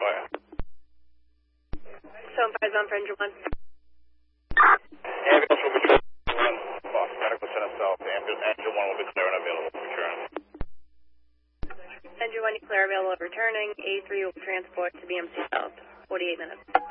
fire. 750 for engine 1. Ambulance will be clear. Boston Medical Center South. Engine 1 will be clear and available for return. Engine 1, you clear available of returning. A3 will transport to BMC South. 48 minutes.